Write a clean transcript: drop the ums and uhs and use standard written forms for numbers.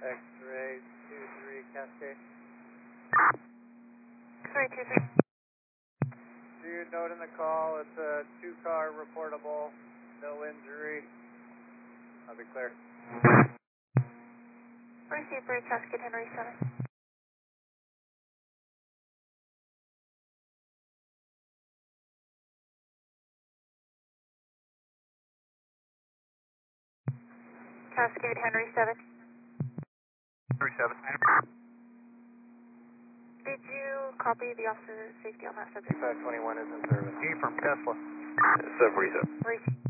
X-ray 23 Cascade. X-ray 23. Do you note in the call it's a 2-car reportable, no injury? I'll be clear. Receive for Cascade Henry 7. Cascade Henry 7. Henry 7. Did you copy the officer safety on that subject? 521 is in service. E from Tesla. Sub reset. Receive.